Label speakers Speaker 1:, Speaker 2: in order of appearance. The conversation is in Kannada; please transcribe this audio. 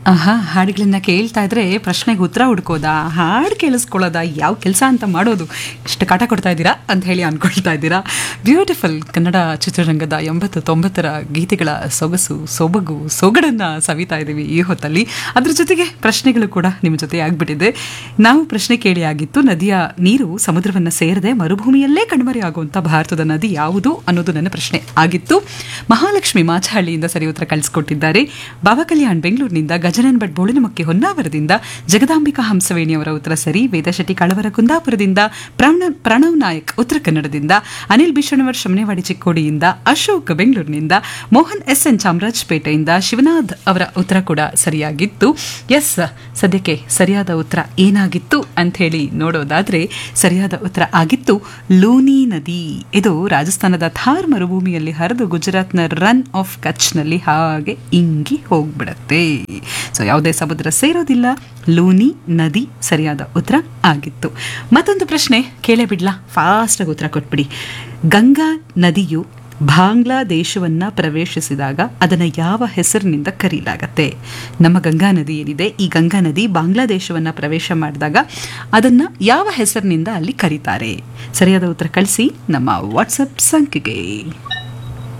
Speaker 1: ಆಹಾ, ಹಾಡುಗಳನ್ನ ಕೇಳ್ತಾ ಇದ್ರೆ ಪ್ರಶ್ನೆಗೆ ಉತ್ತರ ಹುಡ್ಕೋದಾ, ಹಾಡು ಕೇಳಿಸ್ಕೊಳ್ಳೋದಾ, ಯಾವ ಕೆಲಸ ಅಂತ ಮಾಡೋದು, ಇಷ್ಟು ಕಾಟ ಕೊಡ್ತಾ ಇದ್ದೀರಾ ಅಂತ ಹೇಳಿ ಅನ್ಕೊಳ್ತಾ ಇದ್ದೀರಾ. ಬ್ಯೂಟಿಫುಲ್ ಕನ್ನಡ ಚಿತ್ರರಂಗದ 80-90ರ ಗೀತೆಗಳ ಸೊಗಸು, ಸೊಬಗು, ಸೊಗಡನ್ನು ಸವಿತಾ ಇದ್ದೀವಿ ಈ ಹೊತ್ತಲ್ಲಿ. ಅದ್ರ ಜೊತೆಗೆ ಪ್ರಶ್ನೆಗಳು ಕೂಡ ನಿಮ್ಮ ಜೊತೆ ಆಗ್ಬಿಟ್ಟಿದೆ. ನಾವು ಪ್ರಶ್ನೆ ಕೇಳಿ ಆಗಿತ್ತು, ನದಿಯ ನೀರು ಸಮುದ್ರವನ್ನು ಸೇರದೆ ಮರುಭೂಮಿಯಲ್ಲೇ ಕಣ್ಮರೆ ಆಗುವಂಥ ಭಾರತದ ನದಿ ಯಾವುದು ಅನ್ನೋದು ನನ್ನ ಪ್ರಶ್ನೆ ಆಗಿತ್ತು. ಮಹಾಲಕ್ಷ್ಮಿ ಮಾಚಹಳ್ಳಿಯಿಂದ ಸರಿ ಉತ್ತರ ಕಳಿಸ್ಕೊಟ್ಟಿದ್ದಾರೆ. ಬಾಬಾ ಕಲ್ಯಾಣ್ ಬೆಂಗಳೂರಿನಿಂದ, ಗಜನನ್ ಭಟ್ ಬೋಳಿನಮಕ್ಕಿ ಹೊನ್ನಾವರದಿಂದ, ಜಗದಾಂಬಿಕಾ ಹಂಸವೇಣಿಯವರ ಉತ್ತರ ಸರಿ, ವೇದಶೆಟ್ಟಿ ಕಳವರ ಕುಂದಾಪುರದಿಂದ, ಪ್ರಣವ್ ನಾಯಕ್ ಉತ್ತರ ಕನ್ನಡದಿಂದ, ಅನಿಲ್ ಬಿಷಣವರ್ ಶಮನೆವಾಡಿ ಚಿಕ್ಕೋಡಿಯಿಂದ, ಅಶೋಕ್ ಬೆಂಗಳೂರಿನಿಂದ, ಮೋಹನ್ SN ಚಾಮರಾಜಪೇಟೆಯಿಂದ, ಶಿವನಾಥ್ ಅವರ ಉತ್ತರ ಕೂಡ ಸರಿಯಾಗಿತ್ತು. ಎಸ್, ಸದ್ಯಕ್ಕೆ ಸರಿಯಾದ ಉತ್ತರ ಏನಾಗಿತ್ತು ಅಂತ ಹೇಳಿ ನೋಡೋದಾದ್ರೆ ಸರಿಯಾದ ಉತ್ತರ ಆಗಿತ್ತು ಲೂನಿ ನದಿ. ಇದು ರಾಜಸ್ಥಾನದ ಥಾರ್ ಮರುಭೂಮಿಯಲ್ಲಿ ಹರಿದು ಗುಜರಾತ್ನ ರನ್ ಆಫ್ ಕಚ್ನಲ್ಲಿ ಹಾಗೆ ಇಂಗಿ ಹೋಗ್ಬಿಡತ್ತೆ. ಸೊ ಯಾವುದೇ ಸಮುದ್ರ ಸೇರೋದಿಲ್ಲ, ಲೂನಿ ನದಿ ಸರಿಯಾದ ಉತ್ತರ ಆಗಿತ್ತು. ಮತ್ತೊಂದು ಪ್ರಶ್ನೆ ಕೇಳೇ ಬಿಡ್ಲಾ, ಫಾಸ್ಟಾಗಿ ಉತ್ತರ ಕೊಟ್ಬಿಡಿ. ಗಂಗಾ ನದಿಯು ಬಾಂಗ್ಲಾದೇಶವನ್ನ ಪ್ರವೇಶಿಸಿದಾಗ ಅದನ್ನು ಯಾವ ಹೆಸರಿನಿಂದ ಕರೀಲಾಗತ್ತೆ? ನಮ್ಮ ಗಂಗಾ ನದಿ ಏನಿದೆ, ಈ ಗಂಗಾ ನದಿ ಬಾಂಗ್ಲಾದೇಶವನ್ನ ಪ್ರವೇಶ ಮಾಡಿದಾಗ ಅದನ್ನ ಯಾವ ಹೆಸರಿನಿಂದ ಅಲ್ಲಿ ಕರೀತಾರೆ? ಸರಿಯಾದ ಉತ್ತರ ಕಳಿಸಿ ನಮ್ಮ ವಾಟ್ಸಪ್ ಸಂಖ್ಯೆಗೆ.